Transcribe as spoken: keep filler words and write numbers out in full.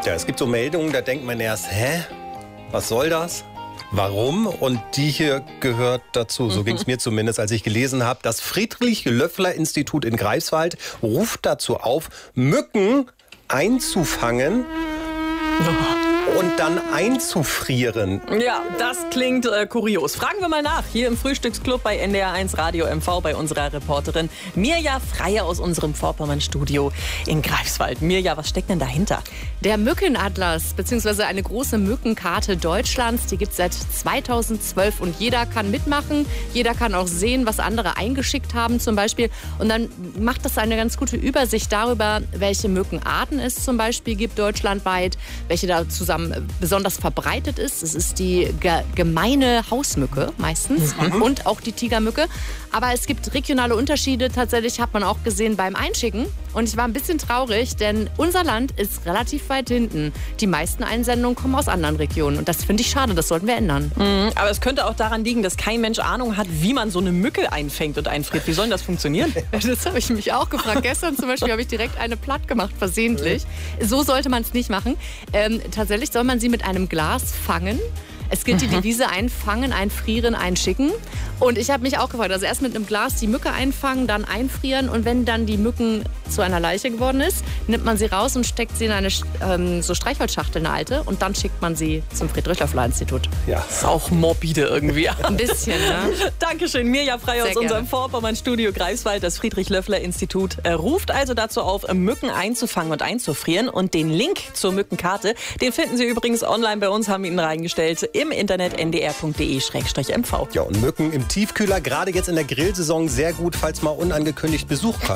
Ja, es gibt so Meldungen, da denkt man erst, hä, was soll das? Warum? Und die hier gehört dazu. So ging es mir zumindest, als ich gelesen habe. Das Friedrich-Löffler-Institut in Greifswald ruft dazu auf, Mücken einzufangen und dann einzufrieren. Ja, das klingt äh, kurios. Fragen wir mal nach, hier im Frühstücksclub bei N D R eins Radio M V bei unserer Reporterin Mirja Freier aus unserem Vorpommern-Studio in Greifswald. Mirja, was steckt denn dahinter? Der Mückenatlas, beziehungsweise eine große Mückenkarte Deutschlands, die gibt es seit zweitausendzwölf und jeder kann mitmachen. Jeder kann auch sehen, was andere eingeschickt haben zum Beispiel. Und dann macht das eine ganz gute Übersicht darüber, welche Mückenarten es zum Beispiel gibt deutschlandweit, welche da zusammen besonders verbreitet ist. Es ist die ge- gemeine Hausmücke meistens mhm. und auch die Tigermücke. Aber es gibt regionale Unterschiede. Tatsächlich hat man auch gesehen beim Einschicken. Und ich war ein bisschen traurig, denn unser Land ist relativ weit hinten. Die meisten Einsendungen kommen aus anderen Regionen. Und das finde ich schade, das sollten wir ändern. Mhm, aber es könnte auch daran liegen, dass kein Mensch Ahnung hat, wie man so eine Mücke einfängt und einfriert. Wie soll denn das funktionieren? Das habe ich mich auch gefragt. Gestern zum Beispiel habe ich direkt eine platt gemacht, versehentlich. So sollte man es nicht machen. Ähm, tatsächlich soll man sie mit einem Glas fangen. Es gilt die Devise einfangen, einfrieren, einschicken. Und ich habe mich auch gefragt, also erst mit einem Glas die Mücke einfangen, dann einfrieren. Und wenn dann die Mücken zu einer Leiche geworden ist, nimmt man sie raus und steckt sie in eine ähm, so Streichholzschachtel, eine alte. Und dann schickt man sie zum Friedrich-Löffler-Institut. Ja, ist auch morbide irgendwie. Ein bisschen, ne? Dankeschön, Mirja Freier aus unserem Vorpommern-Studio Greifswald. Das Friedrich-Löffler-Institut äh, ruft also dazu auf, Mücken einzufangen und einzufrieren. Und den Link zur Mückenkarte, den finden Sie übrigens online bei uns, haben wir Ihnen reingestellt, im Internet n d r punkt d e slash m v. Ja, und Mücken im Tiefkühler, gerade jetzt in der Grillsaison sehr gut, falls mal unangekündigt Besuch kommt.